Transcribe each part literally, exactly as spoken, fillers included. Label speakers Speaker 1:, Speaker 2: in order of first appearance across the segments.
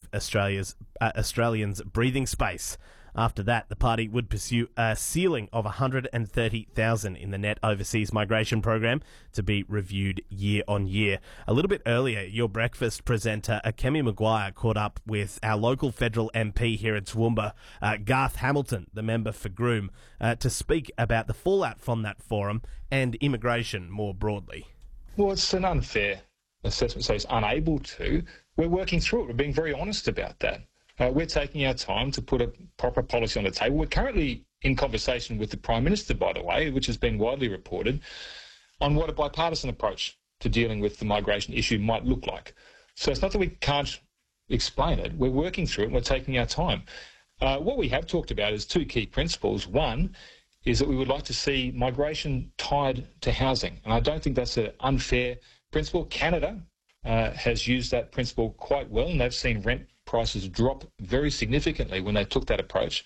Speaker 1: Australia's uh, Australians breathing space. After that, the party would pursue a ceiling of one hundred thirty thousand in the net overseas migration program to be reviewed year on year. A little bit earlier, your breakfast presenter, Kemi Maguire, caught up with our local federal M P here in Toowoomba, uh, Garth Hamilton, the member for Groom, uh, to speak about the fallout from that forum and immigration more broadly.
Speaker 2: Well, it's an unfair assessment, so it's unable to. We're working through it. We're being very honest about that. Uh, we're taking our time to put a proper policy on the table. We're currently in conversation with the Prime Minister, by the way, which has been widely reported, on what a bipartisan approach to dealing with the migration issue might look like. So it's not that we can't explain it. We're working through it and we're taking our time. Uh, what we have talked about is two key principles. One is that we would like to see migration tied to housing, and I don't think that's an unfair principle. Canada uh, has used that principle quite well, and they've seen rent prices drop very significantly when they took that approach.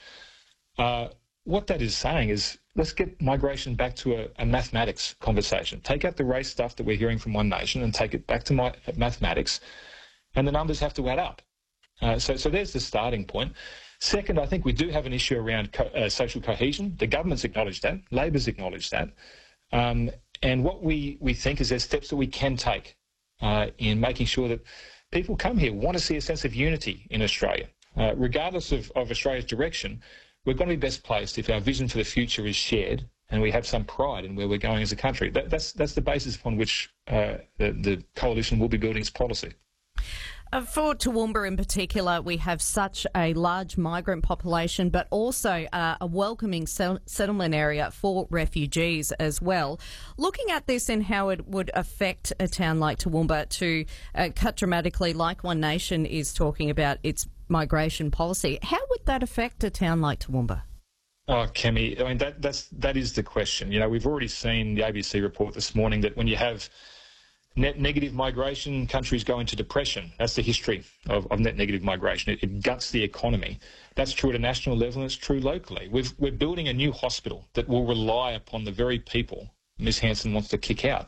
Speaker 2: Uh, what that is saying is, let's get migration back to a, a mathematics conversation. Take out the race stuff that we're hearing from One Nation and take it back to my, mathematics, and the numbers have to add up. Uh, so, so there's the starting point. Second, I think we do have an issue around co- uh, social cohesion. The government's acknowledged that. Labor's acknowledged that. Um, and what we, we think is there's steps that we can take uh, in making sure that people come here, want to see a sense of unity in Australia. Uh, regardless of, of Australia's direction, we're going to be best placed if our vision for the future is shared and we have some pride in where we're going as a country. That, that's, that's the basis upon which uh, the, the coalition will be building its policy.
Speaker 3: Uh, for Toowoomba in particular, we have such a large migrant population, but also uh, a welcoming sel- settlement area for refugees as well. Looking at this and how it would affect a town like Toowoomba to uh, cut dramatically, like One Nation is talking about its migration policy, how would that affect a town like Toowoomba?
Speaker 2: Oh, Kemi, I mean, that, that's, that is the question. You know, we've already seen the A B C report this morning that when you have net negative migration, countries go into depression. That's the history of, of net negative migration. It, it guts the economy. That's true at a national level and it's true locally. We've, we're building a new hospital that will rely upon the very people Miz Hanson wants to kick out.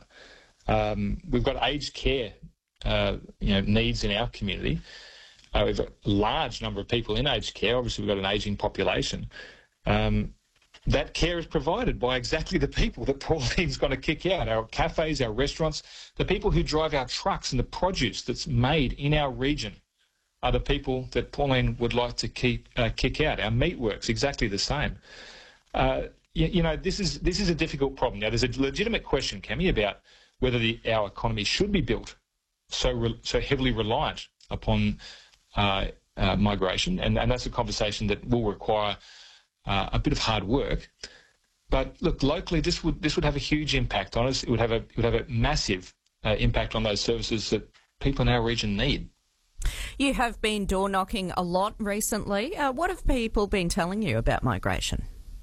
Speaker 2: Um, we've got aged care uh, you know, needs in our community. Uh, we've got a large number of people in aged care. Obviously, we've got an ageing population. Um, That care is provided by exactly the people that Pauline's going to kick out, our cafes, our restaurants. The people who drive our trucks and the produce that's made in our region are the people that Pauline would like to keep uh, kick out. Our meatworks, exactly the same. Uh, you, you know, this is this is a difficult problem. Now, there's a legitimate question, Kemi, about whether the, our economy should be built so re, so heavily reliant upon uh, uh, migration, and, and that's a conversation that will require Uh, a bit of hard work, but look, locally this would this would have a huge impact on us. It would have a it would have a massive uh, impact on those services that people in our region need.
Speaker 3: You have been door knocking a lot recently. Uh, what have people been telling you about migration?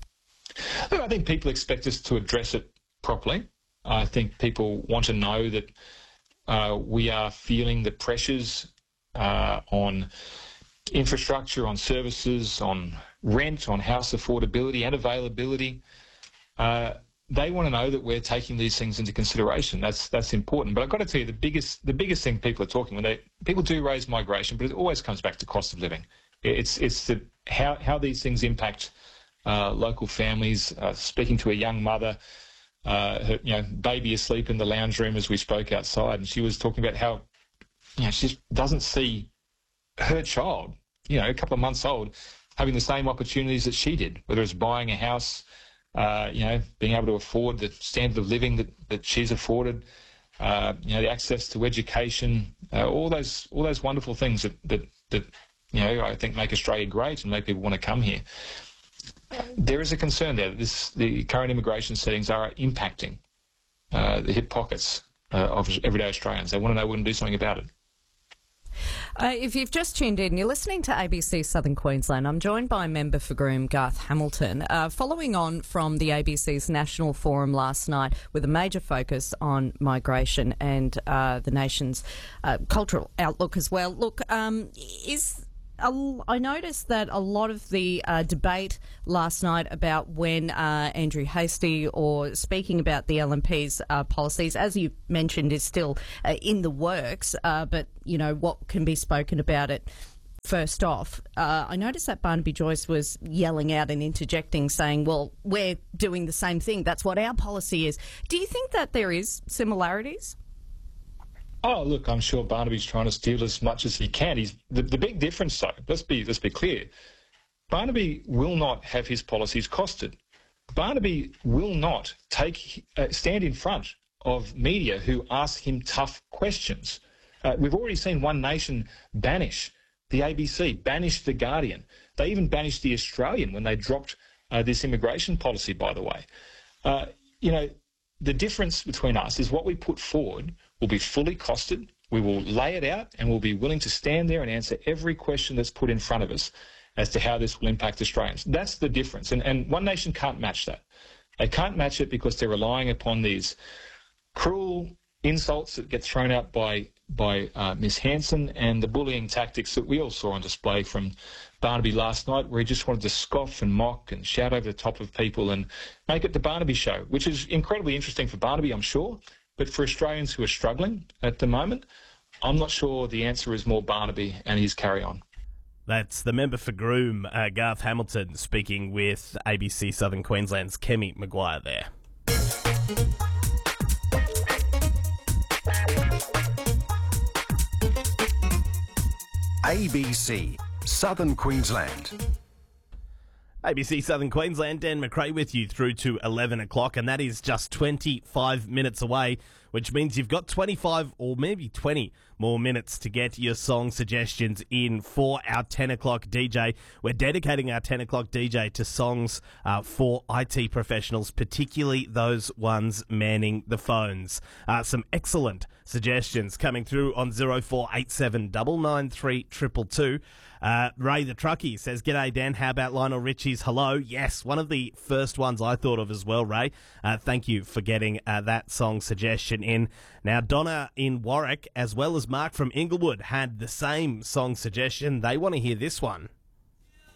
Speaker 2: Look, I think people expect us to address it properly. I think people want to know that uh, we are feeling the pressures uh, on infrastructure, on services, on rent, on house affordability and availability. Uh, they want to know that we're taking these things into consideration. That's that's important. But I've got to tell you, the biggest the biggest thing people are talking when they people do raise migration, but it always comes back to cost of living. It's it's the, how how these things impact uh, local families. Uh, speaking to a young mother, uh, her, you know, baby asleep in the lounge room as we spoke outside, and she was talking about how you know she doesn't see her child, you know, a couple of months old, having the same opportunities that she did, whether it's buying a house, uh, you know, being able to afford the standard of living that, that she's afforded, uh, you know, the access to education, uh, all those all those wonderful things that, that, that, you know, I think make Australia great and make people want to come here. There is a concern there that this, the current immigration settings are impacting uh, the hip pockets uh, of everyday Australians. They want to know we can do something about it.
Speaker 3: Uh, if you've just tuned in, you're listening to A B C Southern Queensland. I'm joined by Member for Groom, Garth Hamilton, uh, following on from the A B C's National Forum last night with a major focus on migration and uh, the nation's uh, cultural outlook as well. Look, um, is... I noticed that a lot of the uh, debate last night about when uh, Andrew Hastie or speaking about the L N P's uh, policies, as you mentioned, is still uh, in the works. Uh, but, you know, what can be spoken about it first off, uh, I noticed that Barnaby Joyce was yelling out and interjecting, saying, well, we're doing the same thing. That's what our policy is. Do you think that there is similarities?
Speaker 2: Oh, look, I'm sure Barnaby's trying to steal as much as he can. He's the, the big difference, though, let's be, let's be clear. Barnaby will not have his policies costed. Barnaby will not take uh, stand in front of media who ask him tough questions. Uh, we've already seen One Nation banish the A B C, banish The Guardian. They even banished The Australian when they dropped uh, this immigration policy, by the way. Uh, you know, the difference between us is what we put forward will be fully costed. We will lay it out and we'll be willing to stand there and answer every question that's put in front of us as to how this will impact Australians. That's the difference. And, and One Nation can't match that. They can't match it because they're relying upon these cruel insults that get thrown out by by uh, Miss Hanson and the bullying tactics that we all saw on display from Barnaby last night, where he just wanted to scoff and mock and shout over the top of people and make it the Barnaby show, which is incredibly interesting for Barnaby, I'm sure. But for Australians who are struggling at the moment, I'm not sure the answer is more Barnaby and his carry-on.
Speaker 1: That's the member for Groom, uh, Garth Hamilton, speaking with A B C Southern Queensland's Kemi Maguire there.
Speaker 4: A B C Southern Queensland.
Speaker 1: A B C Southern Queensland, Dan McRae with you through to eleven o'clock, and that is just twenty-five minutes away, which means you've got twenty-five or maybe twenty more minutes to get your song suggestions in for our ten o'clock D J. We're dedicating our ten o'clock D J to songs uh, for I T professionals, particularly those ones manning the phones. Uh, some excellent suggestions coming through on zero four eight seven nine nine three two two two. Uh, Ray the Truckie says, "G'day Dan, how about Lionel Richie's Hello?" Yes, one of the first ones I thought of as well, Ray. Uh, thank you for getting uh, that song suggestion in. Now, Donna in Warwick, as well as Mark from Inglewood, had the same song suggestion. They want to hear this one.